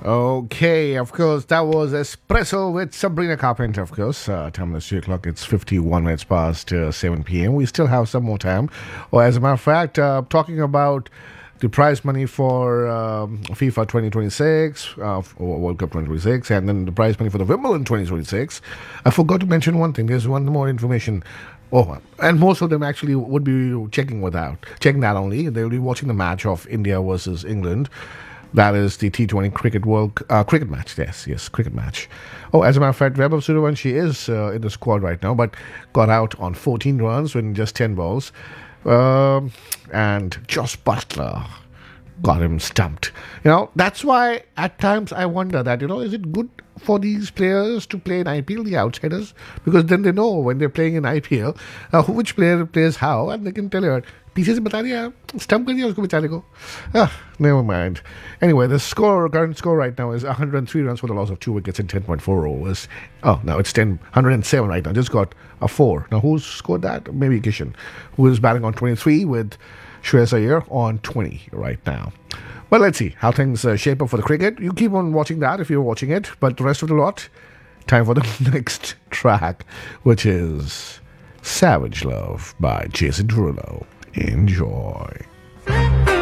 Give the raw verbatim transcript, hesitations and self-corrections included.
Okay, of course, that was Espresso with Sabrina Carpenter, of course. Uh, time is three o'clock. It's fifty-one minutes past uh, seven p.m. We still have some more time. Or as a matter of fact, uh, talking about the prize money for um, FIFA twenty twenty-six, uh, or World Cup twenty twenty-six, and then the prize money for the Wimbledon twenty twenty-six. I forgot to mention one thing. There's one more information. Oh, and most of them actually would be checking without checking that only. They will be watching the match of India versus England. That is the T twenty Cricket World uh, Cricket match. Yes, yes, cricket match. Oh, as a matter of fact, Vaibhav Suryavanshi is uh, in the squad right now, but got out on fourteen runs in just ten balls. Um, and Josh Butler got him stumped. You know, that's why at times I wonder that, you know, is it good for these players to play in I P L, the outsiders? Because then they know when they're playing in I P L, uh, which player plays how, and they can tell you, पीछे से बता दिया stump कर दिया उसको बेचारे को. Ah, never mind. Anyway, the score, current score right now is one hundred three runs for the loss of two wickets in ten point four overs. Oh, no, it's ten, one hundred seven right now. Just got a four. Now, who's scored that? Maybe Kishan, who is batting on twenty-three with Shreyas Iyer on twenty right now. Well, let's see how things uh, shape up for the cricket. You keep on watching that if you're watching it. But the rest of the lot, time for the next track, which is Savage Love by Jason Derulo. Enjoy.